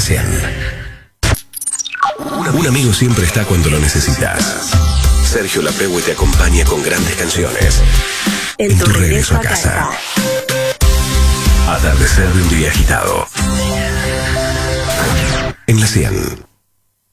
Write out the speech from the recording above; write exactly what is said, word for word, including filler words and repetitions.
cien. Un amigo siempre está cuando lo necesitas. Sergio Lapregue te acompaña con grandes canciones en, en tu, tu regreso a casa. casa. Atardecer de un día agitado. En la cien.